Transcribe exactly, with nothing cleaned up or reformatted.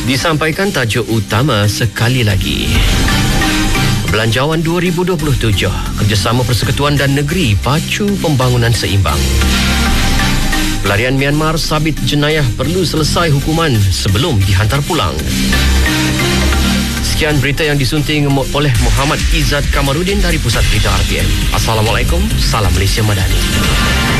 Disampaikan tajuk utama sekali lagi. Belanjawan dua ribu dua puluh tujuh, kerjasama Persekutuan dan Negeri pacu pembangunan seimbang. Pelarian Myanmar sabit jenayah perlu selesai hukuman sebelum dihantar pulang. Sekian berita yang disunting oleh Muhammad Izzat Kamarudin dari Pusat Berita R T M. Assalamualaikum, salam Malaysia Madani.